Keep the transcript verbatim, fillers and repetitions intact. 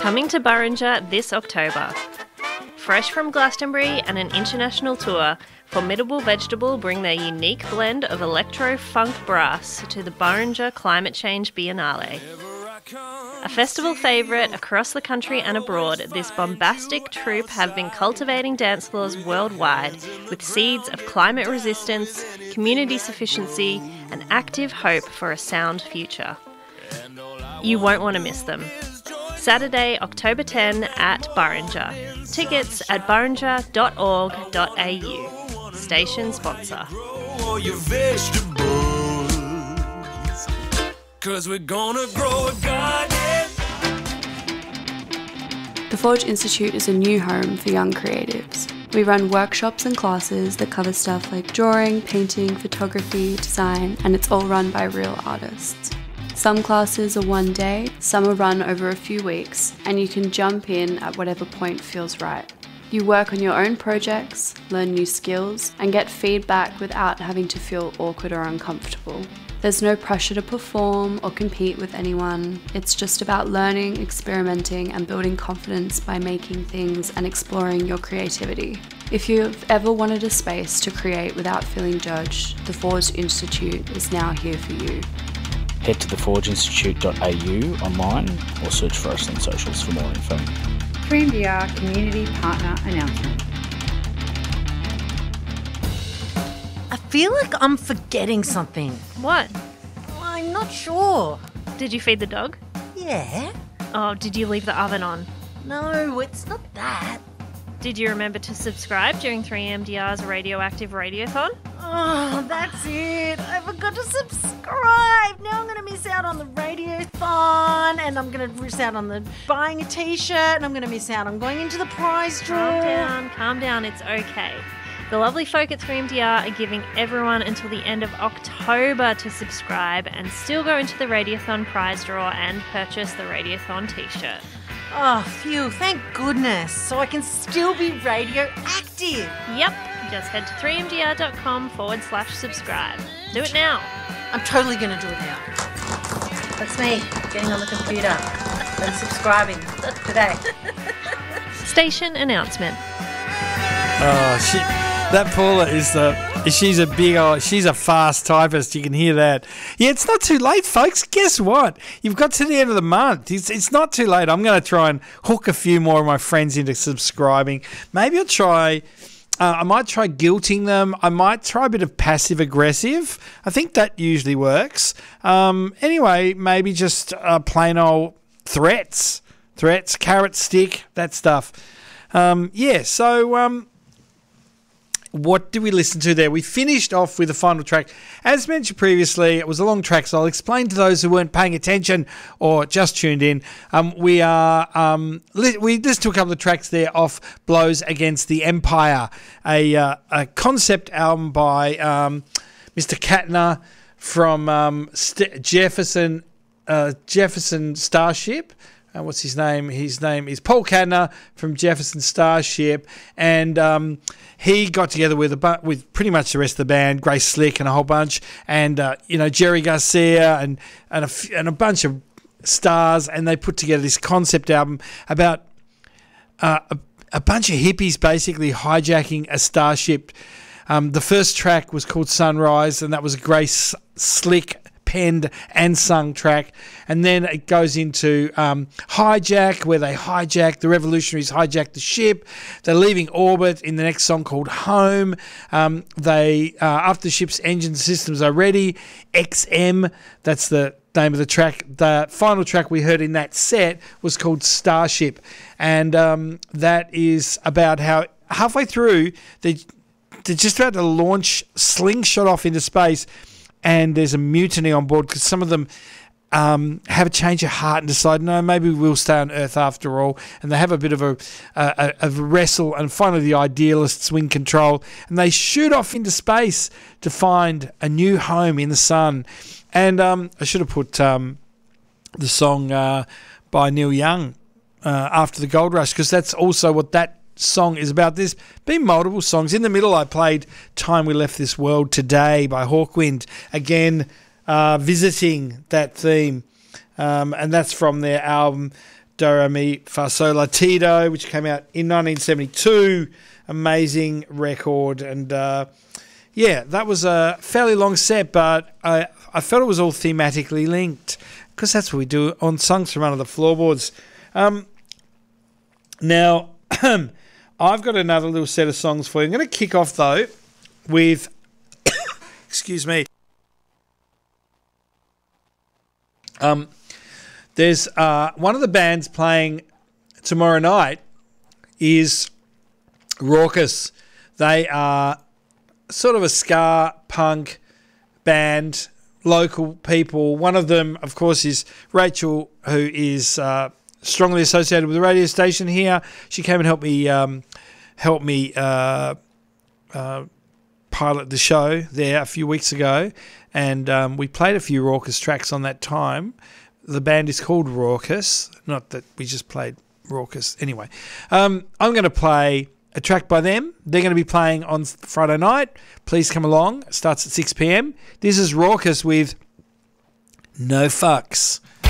Coming to Burrinja this October. Fresh from Glastonbury and an international tour, Formidable Vegetable bring their unique blend of electro-funk brass to the Burrinja Climate Change Biennale. A festival favourite across the country and abroad, this bombastic troupe have been cultivating dance floors worldwide with seeds of climate resistance, community sufficiency and active hope for a sound future. You won't want to miss them. Saturday, October tenth at Burrinja. Tickets at burrinja dot org dot a u. Station sponsor. Cause we're gonna grow a garden. The Forge Institute is a new home for young creatives. We run workshops and classes that cover stuff like drawing, painting, photography, design, and it's all run by real artists. Some classes are one day, some are run over a few weeks, and you can jump in at whatever point feels right. You work on your own projects, learn new skills, and get feedback without having to feel awkward or uncomfortable. There's no pressure to perform or compete with anyone. It's just about learning, experimenting, and building confidence by making things and exploring your creativity. If you've ever wanted a space to create without feeling judged, the Forge Institute is now here for you. Head to the forge institute dot a u online or search for us on socials for more info. three M D R Community Partner Announcement. I feel like I'm forgetting something. What? I'm not sure. Did you feed the dog? Yeah? Oh, did you leave the oven on? No, it's not that. Did you remember to subscribe during three M D R's Radioactive Radiothon? Oh, that's it. I forgot to subscribe. Now I'm going to miss out on the radiothon, and I'm going to miss out on the buying a t-shirt, and I'm going to miss out on going into the prize draw. Calm down, calm down. It's okay. The lovely folk at three M D R are giving everyone until the end of October to subscribe and still go into the Radiothon prize draw and purchase the Radiothon t-shirt. Oh, phew, thank goodness. So I can still be radioactive. Yep. Just head to three m d r dot com forward slash subscribe. Do it now. I'm totally going to do it now. That's me, getting on the computer and subscribing today. Station announcement. Oh, she, that Paula is the, she's a big old, she's a fast typist. You can hear that. Yeah, it's not too late, folks. Guess what? You've got to the end of the month. It's, it's not too late. I'm going to try and hook a few more of my friends into subscribing. Maybe I'll try... Uh, I might try guilting them. I might try a bit of passive aggressive. I think that usually works. Um, anyway, maybe just uh, plain old threats, threats, carrot stick, that stuff. Um, yeah. So, um, what did we listen to there? We finished off with the final track. As mentioned previously, it was a long track, so I'll explain to those who weren't paying attention or just tuned in. Um, we are um, li- we listened to a couple of tracks there off Blows Against the Empire, a, uh, a concept album by um, Mister Katner from um, St- Jefferson uh, Jefferson Starship. Uh, what's his name? His name is Paul Katner from Jefferson Starship, and um, he got together with a bu- with pretty much the rest of the band, Grace Slick and a whole bunch, and uh, you know Jerry Garcia and and a f- and a bunch of stars, and they put together this concept album about uh, a, a bunch of hippies basically hijacking a starship. Um, the first track was called Sunrise, and that was a Grace Slick penned and sung track, and then it goes into um, Hijack, where they hijack, the revolutionaries hijack the ship. They're leaving orbit in the next song called Home. Um, they uh, after the ship's engine systems are ready, X M, that's the name of the track. The final track we heard in that set was called Starship, and um, that is about how halfway through they, they're just about to launch Slingshot off into space, and there's a mutiny on board because some of them um, have a change of heart and decide, no, maybe we'll stay on Earth after all. And they have a bit of a, a, a wrestle, and finally the idealists win control, and they shoot off into space to find a new home in the sun. And um, I should have put um, the song uh, by Neil Young, uh, After the Gold Rush, because that's also what that song is about. There's been multiple songs. In the middle I played Time We Left This World Today by Hawkwind, again uh, visiting that theme, um, and that's from their album Do Re Mi Fa Sol La Ti Do, which came out in nineteen seventy-two. Amazing record. And uh, yeah, that was a fairly long set, but I, I felt it was all thematically linked because that's what we do on Songs from Under the Floorboards. Um, now, I've got another little set of songs for you. I'm going to kick off, though, with, excuse me, um, there's uh, one of the bands playing tomorrow night is Raucous. They are sort of a ska punk band, local people. One of them, of course, is Rachel, who is uh, strongly associated with the radio station here. She came and helped me um, help me uh, uh, pilot the show there a few weeks ago, and um, we played a few Raucous tracks on that time. The band is called Raucous, not that we just played Raucous. Anyway, um, I'm going to play a track by them. They're going to be playing on Friday night. Please come along. It starts at six p.m. This is Raucous with No Fucks.